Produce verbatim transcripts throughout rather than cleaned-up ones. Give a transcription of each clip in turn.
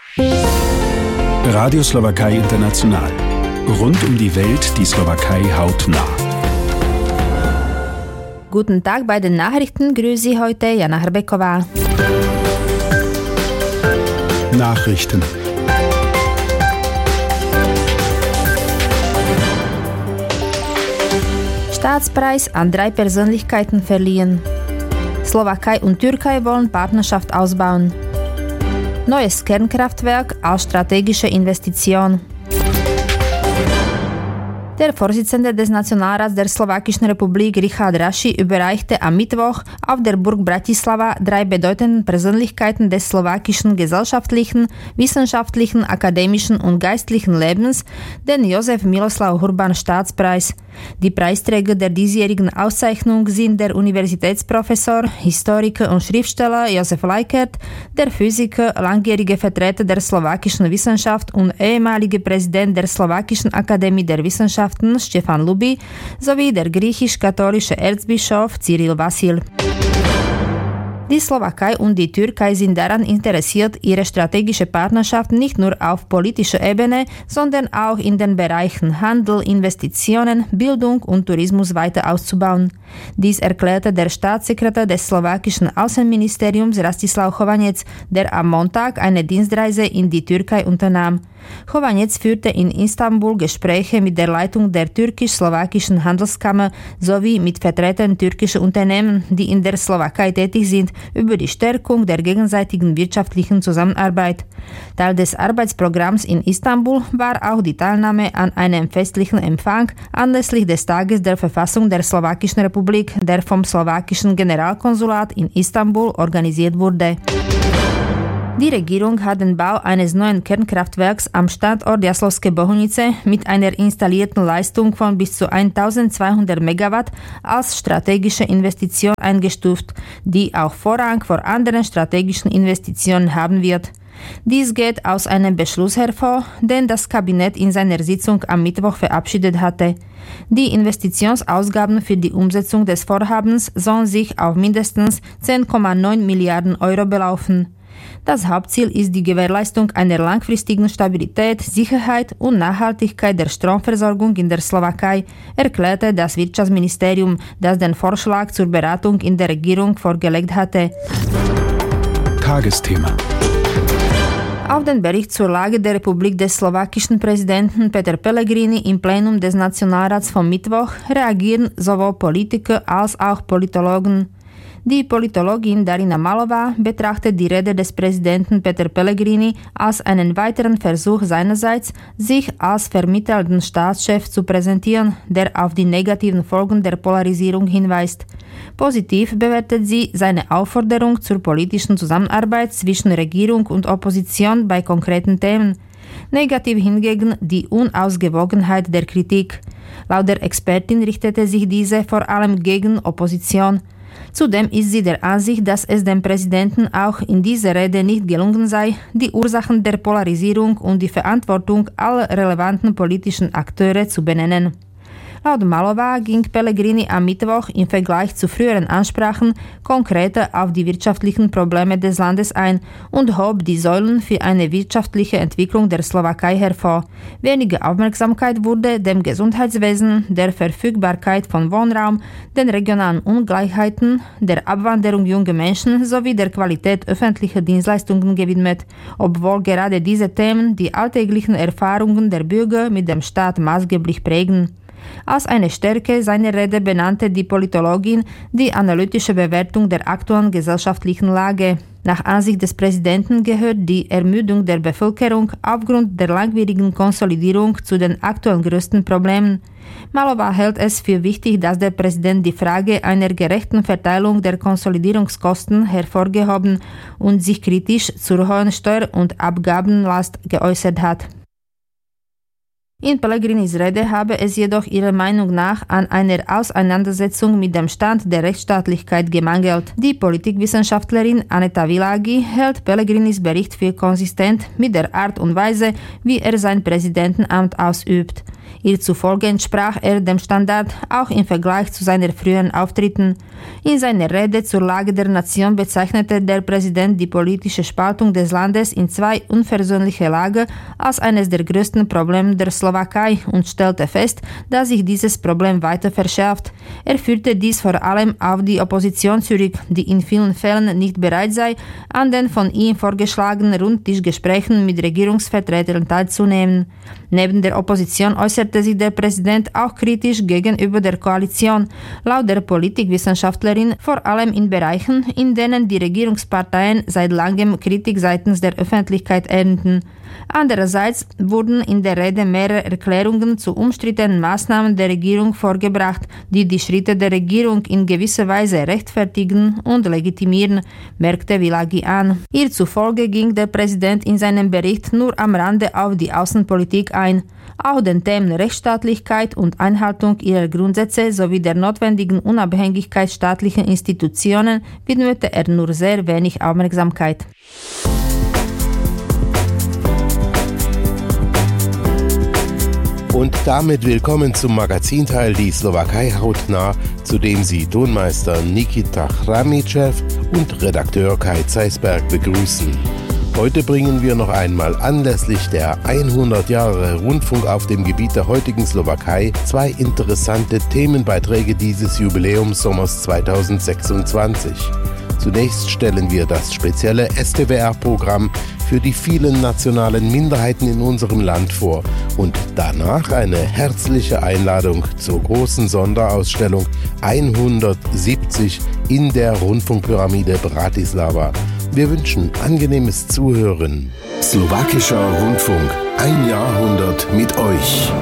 Radio Slowakei International. Rund um die Welt die Slowakei hautnah. Guten Tag bei den Nachrichten. Grüße Sie heute Jana Hrbeková. Nachrichten. Staatspreis an drei Persönlichkeiten verliehen. Slowakei und Türkei wollen Partnerschaft ausbauen. Neues Kernkraftwerk als strategische Investition. Der Vorsitzende des Nationalrats der Slowakischen Republik Richard Raši überreichte am Mittwoch auf der Burg Bratislava drei bedeutenden Persönlichkeiten des slowakischen gesellschaftlichen, wissenschaftlichen, akademischen und geistlichen Lebens den Josef Miloslav Hurban Staatspreis. Die Preisträger der diesjährigen Auszeichnung sind der Universitätsprofessor, Historiker und Schriftsteller Josef Lajkert, der Physiker, langjährige Vertreter der slowakischen Wissenschaft und ehemalige Präsident der Slowakischen Akademie der Wissenschaften Stefan Luby sowie der griechisch-katholische Erzbischof Cyril Vasil. Die Slowakei und die Türkei sind daran interessiert, ihre strategische Partnerschaft nicht nur auf politischer Ebene, sondern auch in den Bereichen Handel, Investitionen, Bildung und Tourismus weiter auszubauen. Dies erklärte der Staatssekretär des slowakischen Außenministeriums Rastislav Chovanec, der am Montag eine Dienstreise in die Türkei unternahm. Chovanec führte in Istanbul Gespräche mit der Leitung der türkisch-slowakischen Handelskammer sowie mit Vertretern türkischer Unternehmen, die in der Slowakei tätig sind, über die Stärkung der gegenseitigen wirtschaftlichen Zusammenarbeit. Teil des Arbeitsprogramms in Istanbul war auch die Teilnahme an einem festlichen Empfang anlässlich des Tages der Verfassung der Slowakischen Republik, der vom slowakischen Generalkonsulat in Istanbul organisiert wurde. Die Regierung hat den Bau eines neuen Kernkraftwerks am Standort Jaslovské Bohunice mit einer installierten Leistung von bis zu eintausendzweihundert Megawatt als strategische Investition eingestuft, die auch Vorrang vor anderen strategischen Investitionen haben wird. Dies geht aus einem Beschluss hervor, den das Kabinett in seiner Sitzung am Mittwoch verabschiedet hatte. Die Investitionsausgaben für die Umsetzung des Vorhabens sollen sich auf mindestens zehn Komma neun Milliarden Euro belaufen. Das Hauptziel ist die Gewährleistung einer langfristigen Stabilität, Sicherheit und Nachhaltigkeit der Stromversorgung in der Slowakei, erklärte das Wirtschaftsministerium, das den Vorschlag zur Beratung in der Regierung vorgelegt hatte. Tagesthema. Auf den Bericht zur Lage der Republik des slowakischen Präsidenten Peter Pellegrini im Plenum des Nationalrats vom Mittwoch reagieren sowohl Politiker als auch Politologen. Die Politologin Darina Malová betrachtet die Rede des Präsidenten Peter Pellegrini als einen weiteren Versuch seinerseits, sich als vermittelnden Staatschef zu präsentieren, der auf die negativen Folgen der Polarisierung hinweist. Positiv bewertet sie seine Aufforderung zur politischen Zusammenarbeit zwischen Regierung und Opposition bei konkreten Themen. Negativ hingegen die Unausgewogenheit der Kritik. Laut der Expertin richtete sich diese vor allem gegen Opposition. Zudem ist sie der Ansicht, dass es dem Präsidenten auch in dieser Rede nicht gelungen sei, die Ursachen der Polarisierung und die Verantwortung aller relevanten politischen Akteure zu benennen. Laut Malová ging Pellegrini am Mittwoch im Vergleich zu früheren Ansprachen konkreter auf die wirtschaftlichen Probleme des Landes ein und hob die Säulen für eine wirtschaftliche Entwicklung der Slowakei hervor. Weniger Aufmerksamkeit wurde dem Gesundheitswesen, der Verfügbarkeit von Wohnraum, den regionalen Ungleichheiten, der Abwanderung junger Menschen sowie der Qualität öffentlicher Dienstleistungen gewidmet, obwohl gerade diese Themen die alltäglichen Erfahrungen der Bürger mit dem Staat maßgeblich prägen. Als eine Stärke seiner Rede benannte die Politologin die analytische Bewertung der aktuellen gesellschaftlichen Lage. Nach Ansicht des Präsidenten gehört die Ermüdung der Bevölkerung aufgrund der langwierigen Konsolidierung zu den aktuellen größten Problemen. Malová hält es für wichtig, dass der Präsident die Frage einer gerechten Verteilung der Konsolidierungskosten hervorgehoben und sich kritisch zur hohen Steuer- und Abgabenlast geäußert hat. In Pellegrinis Rede habe es jedoch ihrer Meinung nach an einer Auseinandersetzung mit dem Stand der Rechtsstaatlichkeit gemangelt. Die Politikwissenschaftlerin Aneta Világi hält Pellegrinis Bericht für konsistent mit der Art und Weise, wie er sein Präsidentenamt ausübt. Ihr zufolge entsprach er dem Standard auch im Vergleich zu seinen früheren Auftritten. In seiner Rede zur Lage der Nation bezeichnete der Präsident die politische Spaltung des Landes in zwei unversöhnliche Lager als eines der größten Probleme der Slowakei und stellte fest, dass sich dieses Problem weiter verschärft. Er führte dies vor allem auf die Opposition zurück, die in vielen Fällen nicht bereit sei, an den von ihm vorgeschlagenen Rundtischgesprächen mit Regierungsvertretern teilzunehmen. Neben der Opposition äußerte sich der Präsident auch kritisch gegenüber der Koalition, laut der Politikwissenschaftlerin vor allem in Bereichen, in denen die Regierungsparteien seit langem Kritik seitens der Öffentlichkeit ernten. Andererseits wurden in der Rede mehrere Erklärungen zu umstrittenen Maßnahmen der Regierung vorgebracht, die die Schritte der Regierung in gewisser Weise rechtfertigen und legitimieren, merkte Világi an. Ihr zufolge ging der Präsident in seinem Bericht nur am Rande auf die Außenpolitik ein. Auch den Themen Rechtsstaatlichkeit und Einhaltung ihrer Grundsätze sowie der notwendigen Unabhängigkeit staatlicher Institutionen widmete er nur sehr wenig Aufmerksamkeit. Und damit willkommen zum Magazinteil Die Slowakei hautnah, zu dem Sie Tonmeister Nikita Chramicev und Redakteur Kai Zeisberg begrüßen. Heute bringen wir noch einmal anlässlich der hundert Jahre Rundfunk auf dem Gebiet der heutigen Slowakei zwei interessante Themenbeiträge dieses Jubiläumssommers zweitausendsechsundzwanzig. Zunächst stellen wir das spezielle S T W R-Programm für die vielen nationalen Minderheiten in unserem Land vor und danach eine herzliche Einladung zur großen Sonderausstellung hundertsiebzig in der Rundfunkpyramide Bratislava. Wir wünschen angenehmes Zuhören. Slowakischer Rundfunk, ein Jahrhundert mit euch.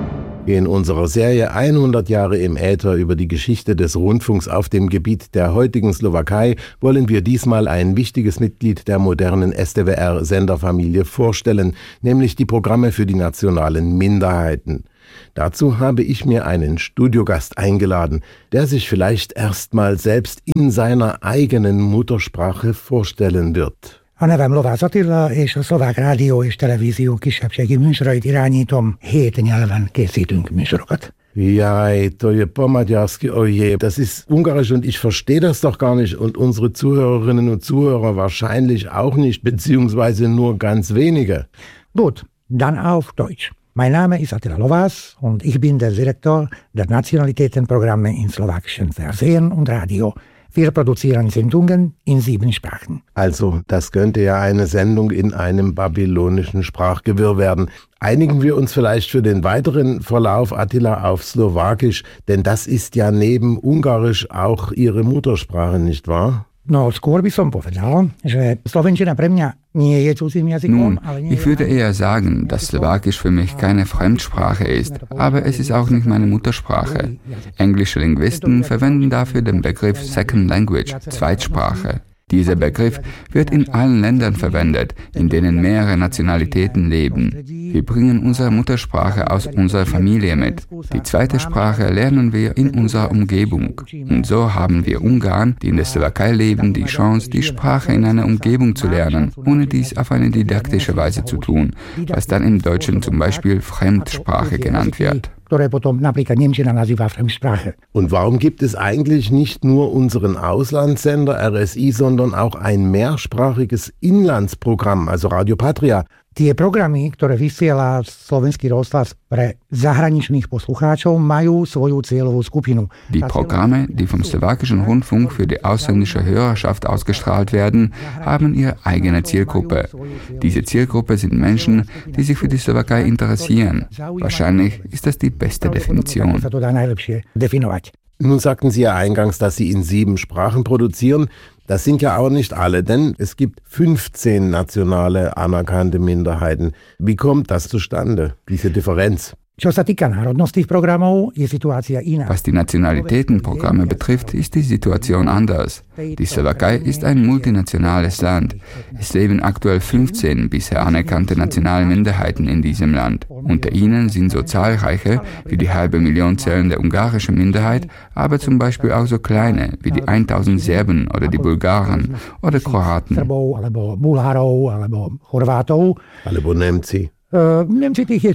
In unserer Serie hundert Jahre im Äther über die Geschichte des Rundfunks auf dem Gebiet der heutigen Slowakei wollen wir diesmal ein wichtiges Mitglied der modernen S T W R-Senderfamilie vorstellen, nämlich die Programme für die nationalen Minderheiten. Dazu habe ich mir einen Studiogast eingeladen, der sich vielleicht erstmal selbst in seiner eigenen Muttersprache vorstellen wird. A nevem Lovász Attila, és a Szlovák Rádió és Televízió kisebbségi műsorait irányítom, hét nyelven készítünk műsorokat. Jaj, to je po-maďarsky, oje, das ist Ungarisch und ich verstehe das doch gar nicht und unsere Zuhörerinnen und Zuhörer wahrscheinlich auch nicht, beziehungsweise nur ganz wenige. Gut, dann auf Deutsch. Mein Name ist Attila Lovász und ich bin der Direktor der Nationalitätenprogramme in slowakischen Fernsehen und Radio. Wir produzieren Sendungen in sieben Sprachen. Also, das könnte ja eine Sendung in einem babylonischen Sprachgewirr werden. Einigen wir uns vielleicht für den weiteren Verlauf, Attila, auf Slowakisch, denn das ist ja neben Ungarisch auch Ihre Muttersprache, nicht wahr? No, skôr by som povedal, že slovenčina pre mňa nie je cudzým jazykom. Nun, ich würde eher sagen, dass Slowakisch für mich keine Fremdsprache ist, aber es ist auch nicht meine Muttersprache. Englische Linguisten verwenden dafür den Begriff Second Language, Zweitsprache. Dieser Begriff wird in allen Ländern verwendet, in denen mehrere Nationalitäten leben. Wir bringen unsere Muttersprache aus unserer Familie mit. Die zweite Sprache lernen wir in unserer Umgebung. Und so haben wir Ungarn, die in der Slowakei leben, die Chance, die Sprache in einer Umgebung zu lernen, ohne dies auf eine didaktische Weise zu tun, was dann im Deutschen zum Beispiel Fremdsprache genannt wird. Und warum gibt es eigentlich nicht nur unseren Auslandssender R S I, sondern auch ein mehrsprachiges Inlandsprogramm, also Radio Patria? Tie programy, ktoré vysiela slovenský rozhlas pre zahraničných poslucháčov, majú svoju cieľovú skupinu. Die Programme, die vom slowakischen Rundfunk für die ausländische Hörerschaft ausgestrahlt werden, haben ihre eigene Zielgruppe. Diese Zielgruppe sind Menschen, die sich für die Slowakei interessieren. Wahrscheinlich ist das die beste Definition. Nun sagten Sie ja eingangs, dass Sie in sieben Sprachen produzieren. Das sind ja auch nicht alle, denn es gibt fünfzehn nationale anerkannte Minderheiten. Wie kommt das zustande, diese Differenz? Was die Nationalitätenprogramme betrifft, ist die Situation anders. Die Slowakei ist ein multinationales Land. Es leben aktuell fünfzehn bisher anerkannte nationale Minderheiten in diesem Land. Unter ihnen sind so zahlreiche wie die halbe Million zählende ungarische Minderheit, aber zum Beispiel auch so kleine wie die tausend Serben oder die Bulgaren oder Kroaten. Alebo Nemci. Nun,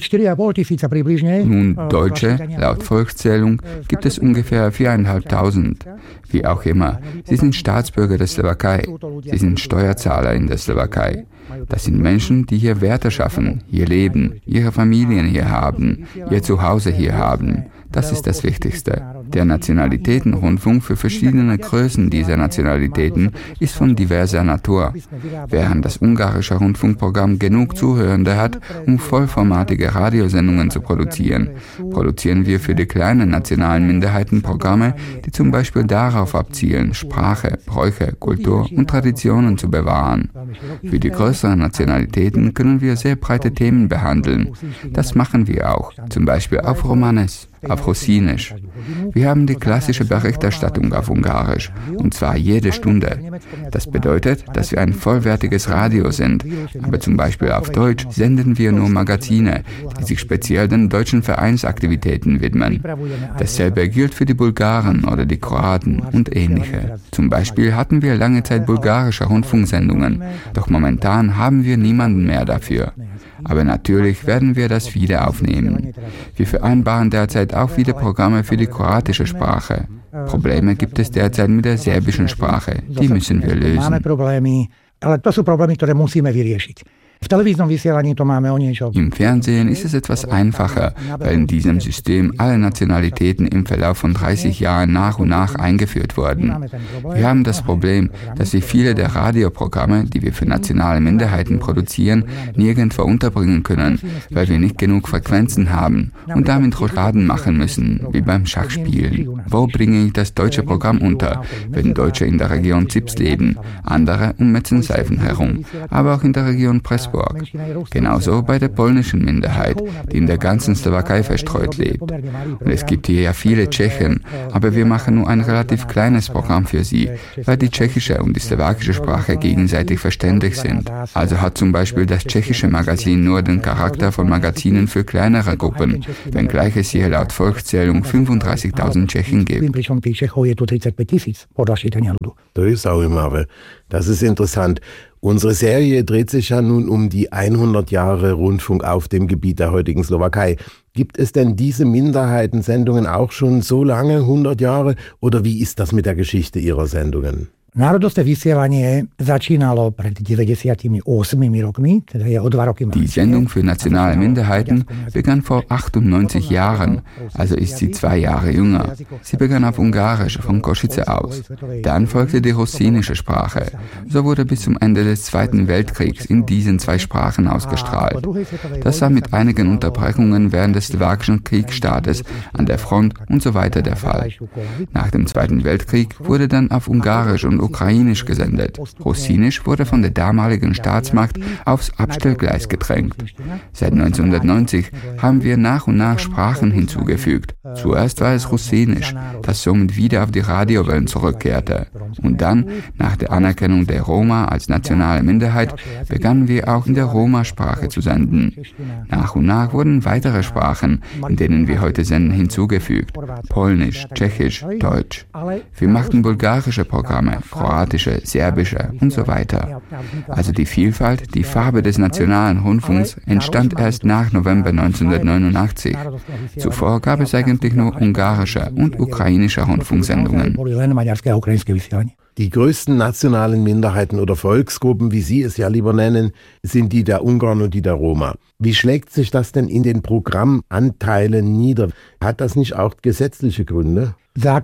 Deutsche, laut Volkszählung, gibt es ungefähr viereinhalbtausend. Wie auch immer, sie sind Staatsbürger der Slowakei. Sie sind Steuerzahler in der Slowakei. Das sind Menschen, die hier Werte schaffen, hier leben, ihre Familien hier haben, ihr Zuhause hier haben. Das ist das Wichtigste. Der Nationalitätenrundfunk für verschiedene Größen dieser Nationalitäten ist von diverser Natur. Während das ungarische Rundfunkprogramm genug Zuhörende hat, um vollformatige Radiosendungen zu produzieren, produzieren wir für die kleinen nationalen Minderheiten Programme, die zum Beispiel darauf abzielen, Sprache, Bräuche, Kultur und Traditionen zu bewahren. Für die größeren Nationalitäten können wir sehr breite Themen behandeln. Das machen wir auch, zum Beispiel auf Romanes, auf Russinisch. Wir haben die klassische Berichterstattung auf Ungarisch, und zwar jede Stunde. Das bedeutet, dass wir ein vollwertiges Radio sind, aber zum Beispiel auf Deutsch senden wir nur Magazine, die sich speziell den deutschen Vereinsaktivitäten widmen. Dasselbe gilt für die Bulgaren oder die Kroaten und ähnliche. Zum Beispiel hatten wir lange Zeit bulgarische Rundfunksendungen, doch momentan haben wir niemanden mehr dafür. Aber natürlich werden wir das wieder aufnehmen. Wir vereinbaren derzeit auch wieder Programme für die kroatische Sprache. Probleme gibt es derzeit mit der serbischen Sprache. Die müssen wir lösen. Im Fernsehen ist es etwas einfacher, weil in diesem System alle Nationalitäten im Verlauf von dreißig Jahren nach und nach eingeführt wurden. Wir haben das Problem, dass wir viele der Radioprogramme, die wir für nationale Minderheiten produzieren, nirgendwo unterbringen können, weil wir nicht genug Frequenzen haben und damit Rouladen machen müssen, wie beim Schachspielen. Wo bringe ich das deutsche Programm unter, wenn Deutsche in der Region Zips leben, andere um Metzenseifen herum, aber auch in der Region Pressburg. Genauso bei der polnischen Minderheit, die in der ganzen Slowakei verstreut lebt. Und es gibt hier ja viele Tschechen, aber wir machen nur ein relativ kleines Programm für sie, weil die tschechische und die slowakische Sprache gegenseitig verständig sind. Also hat zum Beispiel das tschechische Magazin nur den Charakter von Magazinen für kleinere Gruppen, wenngleich es hier laut Volkszählung fünfunddreißigtausend Tschechen gibt. Das ist interessant. Unsere Serie dreht sich ja nun um die hundert Jahre Rundfunk auf dem Gebiet der heutigen Slowakei. Gibt es denn diese Minderheitensendungen auch schon so lange, hundert Jahre? Oder wie ist das mit der Geschichte Ihrer Sendungen? Die Sendung für nationale Minderheiten begann vor achtundneunzig Jahren, also ist sie zwei Jahre jünger. Sie begann auf Ungarisch von Košice aus. Dann folgte die russinische Sprache. So wurde bis zum Ende des Zweiten Weltkriegs in diesen zwei Sprachen ausgestrahlt. Das war mit einigen Unterbrechungen während des slowakischen Kriegsstartes an der Front und so weiter der Fall. Nach dem Zweiten Weltkrieg wurde dann auf Ungarisch und Ukrainisch gesendet. Russinisch wurde von der damaligen Staatsmacht aufs Abstellgleis gedrängt. Seit neunzehnhundertneunzig haben wir nach und nach Sprachen hinzugefügt. Zuerst war es Russinisch, das somit wieder auf die Radiowellen zurückkehrte. Und dann, nach der Anerkennung der Roma als nationale Minderheit, begannen wir auch in der Roma-Sprache zu senden. Nach und nach wurden weitere Sprachen, in denen wir heute senden, hinzugefügt. Polnisch, Tschechisch, Deutsch. Wir machten bulgarische Programme, kroatische, serbische und so weiter. Also die Vielfalt, die Farbe des nationalen Rundfunks entstand erst nach November neunzehnhundertneunundachtzig. Zuvor gab es eigentlich nur ungarische und ukrainische Rundfunksendungen. Die größten nationalen Minderheiten oder Volksgruppen, wie Sie es ja lieber nennen, sind die der Ungarn und die der Roma. Wie schlägt sich das denn in den Programmanteilen nieder? Hat das nicht auch gesetzliche Gründe?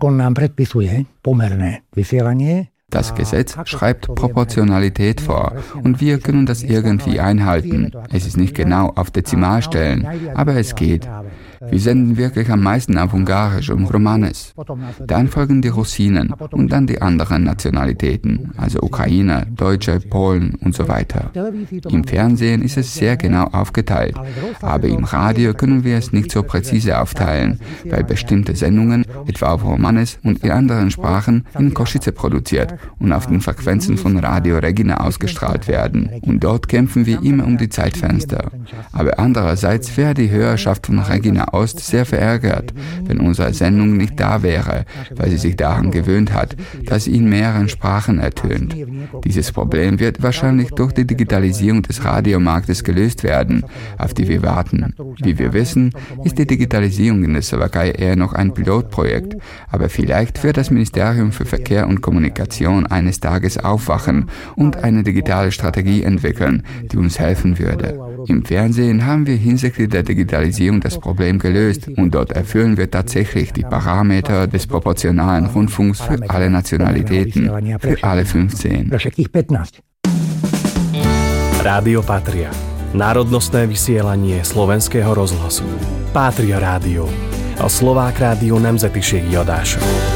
Das Gesetz schreibt Proportionalität vor und wir können das irgendwie einhalten. Es ist nicht genau auf Dezimalstellen, aber es geht. Wir senden wirklich am meisten auf Ungarisch und Romanes. Dann folgen die Russinen und dann die anderen Nationalitäten, also Ukrainer, Deutsche, Polen und so weiter. Im Fernsehen ist es sehr genau aufgeteilt, aber im Radio können wir es nicht so präzise aufteilen, weil bestimmte Sendungen, etwa auf Romanes und in anderen Sprachen, in Košice produziert und auf den Frequenzen von Radio Regina ausgestrahlt werden. Und dort kämpfen wir immer um die Zeitfenster. Aber andererseits wäre die Hörerschaft von Regina Nahost sehr verärgert, wenn unsere Sendung nicht da wäre, weil sie sich daran gewöhnt hat, dass sie in mehreren Sprachen ertönt. Dieses Problem wird wahrscheinlich durch die Digitalisierung des Radiomarktes gelöst werden, auf die wir warten. Wie wir wissen, ist die Digitalisierung in der Slowakei eher noch ein Pilotprojekt, aber vielleicht wird das Ministerium für Verkehr und Kommunikation eines Tages aufwachen und eine digitale Strategie entwickeln, die uns helfen würde. Im Fernsehen haben wir hinsichtlich der Digitalisierung das Problem gelöst und dort erfüllen wir tatsächlich die Parameter des proportionalen Rundfunks für alle Nationalitäten, für alle fünfzehn. Rádio Patria. Národnostné vysielanie slovenského rozhlasu. Patria Rádio. A szlovák rádió nemzetiségi adása.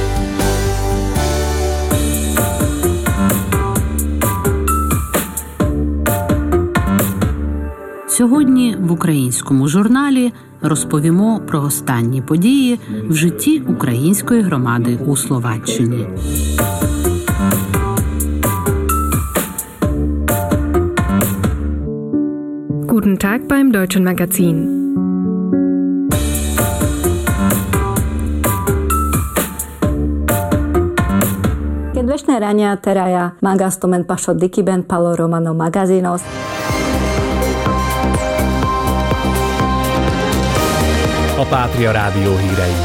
Сьогодні в українському журналі розповімо про останні події в житті української громади у Словаччині. Guten Tag beim Deutschen Magazin. Kedvesné rania teraja magastomen pašo dikiben palo romano magazinos. A Patria Rádió hírei.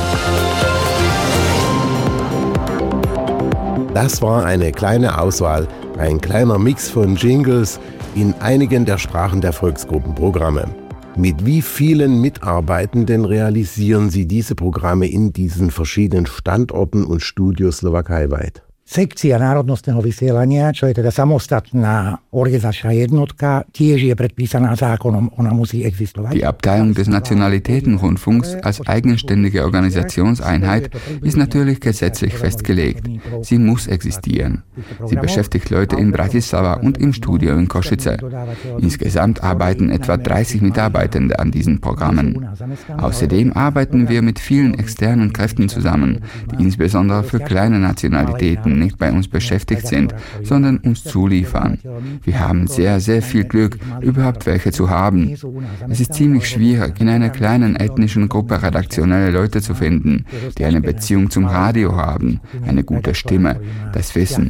Das war eine kleine Auswahl, ein kleiner Mix von Jingles in einigen der Sprachen der Volksgruppenprogramme. Mit wie vielen Mitarbeitenden realisieren Sie diese Programme in diesen verschiedenen Standorten und Studios slowakeiweit? Sekcia národnostného vysielania, čo je teda samostatná organizačná jednotka, tiež je predpísaná zákonom, ona musí existovať. Die Abteilung des Nationalitätenrundfunks als eigenständige Organisationseinheit ist natürlich gesetzlich festgelegt. Sie muss existieren. Sie beschäftigt Leute in Bratislava und im Studio in Košice. Insgesamt arbeiten etwa dreißig Mitarbeitende an diesen Programmen. Außerdem arbeiten wir mit vielen externen Kräften zusammen, die insbesondere für kleine Nationalitäten nicht bei uns beschäftigt sind, sondern uns zuliefern. Wir haben sehr, sehr viel Glück, überhaupt welche zu haben. Es ist ziemlich schwierig, in einer kleinen ethnischen Gruppe redaktionelle Leute zu finden, die eine Beziehung zum Radio haben, eine gute Stimme, das Wissen.